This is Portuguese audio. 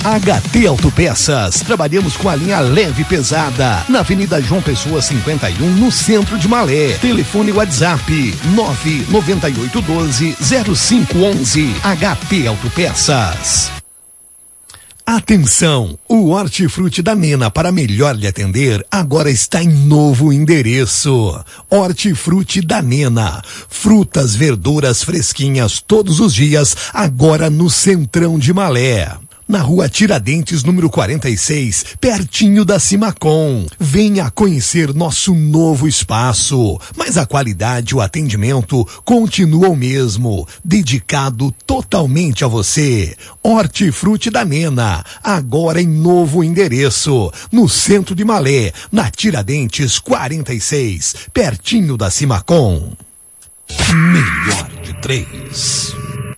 HT Autopeças. Trabalhamos com a linha leve e pesada. Na Avenida João Pessoa 51, no centro de Malé. Telefone WhatsApp 99812-0511. HT Autopeças. Atenção! O Hortifruti da Nena, para melhor lhe atender, agora está em novo endereço. Hortifruti da Nena. Frutas, verduras fresquinhas todos os dias, agora no Centrão de Malé. Na rua Tiradentes, número 46, pertinho da Simacom. Venha conhecer nosso novo espaço. Mas a qualidade e o atendimento continuam o mesmo. Dedicado totalmente a você. Hortifruti da Nena. Agora em novo endereço. No centro de Malé, na Tiradentes 46, pertinho da Simacom. Melhor de 3.